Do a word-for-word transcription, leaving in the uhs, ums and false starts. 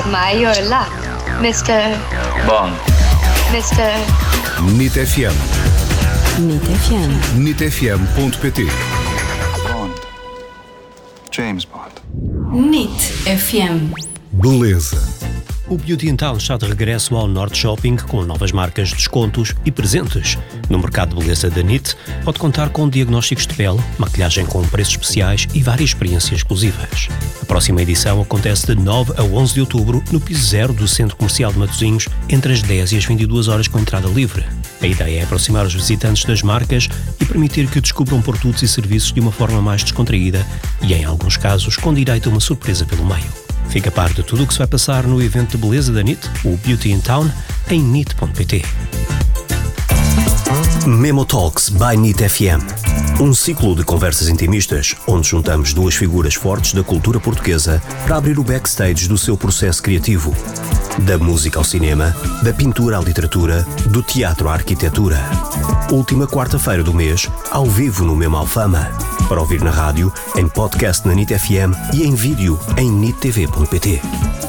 admire your luck, mister Bond. mister N I T F M. N I T F M. N I T F M ponto pt. Bond. James Bond. N I T F M. Beleza. O Beauty in Town está de regresso ao Norte Shopping com novas marcas, descontos e presentes. No mercado de beleza da N I T, pode contar com diagnósticos de pele, maquilhagem com preços especiais e várias experiências exclusivas. A próxima edição acontece de nove a onze de outubro no piso zero do Centro Comercial de Matosinhos, entre as dez e as vinte e duas horas com entrada livre. A ideia é aproximar os visitantes das marcas e permitir que descubram produtos e serviços de uma forma mais descontraída e, em alguns casos, com direito a uma surpresa pelo meio. Fica a par de tudo o que se vai passar no evento de beleza da N I T, o Beauty in Town, em N I T ponto pt. Memo Talks by N I T F M. Um ciclo de conversas intimistas, onde juntamos duas figuras fortes da cultura portuguesa para abrir o backstage do seu processo criativo. Da música ao cinema, da pintura à literatura, do teatro à arquitetura. Última quarta-feira do mês, ao vivo no Memo Alfama. Para ouvir na rádio, em podcast na N I T F M e em vídeo em N I T T V ponto pt.